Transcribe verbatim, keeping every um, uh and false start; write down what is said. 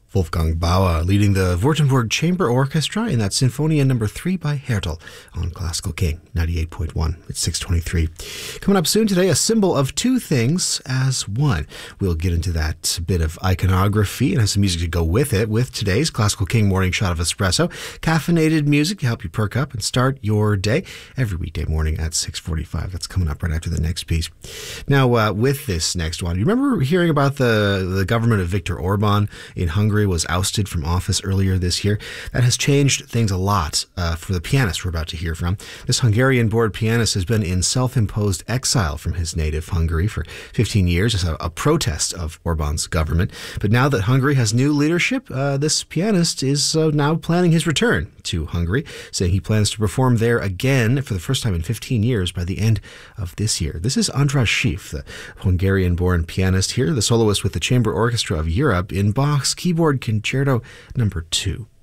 Wolfgang Bauer leading the Württemberg Chamber Orchestra in that Sinfonia number three by Hertel on Classical King ninety-eight point one. It's six twenty-three. Coming up soon today, a symbol of two things as one. We'll get into that bit of iconography and have some music to go with it with today's Classical King Morning Shot of Espresso. Caffeinated music to help you perk up and start your day every weekday morning at six forty-five. That's coming up right after the next piece. Now, uh, with this next one, you remember hearing about the, the government of Viktor Orban in Hungary was ousted from office earlier this year. That has changed things a lot uh, for the pianist we're about to hear from. This Hungarian-born pianist has been in self-imposed exile from his native Hungary for fifteen years as a, a protest of Orban's government. But now that Hungary has new leadership, uh, this pianist is uh, now planning his return to Hungary, saying he plans to perform there again for the first time in fifteen years by the end of this year. This is András Schiff, the Hungarian-born pianist here, the soloist with the Chamber Orchestra of Europe in Bach's Keyboard Concerto number two.